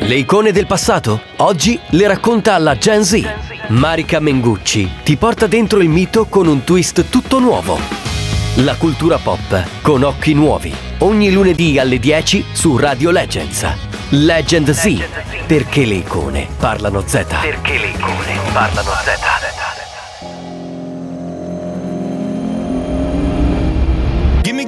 Le icone del passato? Oggi le racconta alla Gen Z. Marica Mengucci ti porta dentro il mito con un twist tutto nuovo. La cultura pop con occhi nuovi. Ogni lunedì alle 10 su Radio Legends. Legend Z. Perché le icone parlano Z. Perché le icone parlano Z.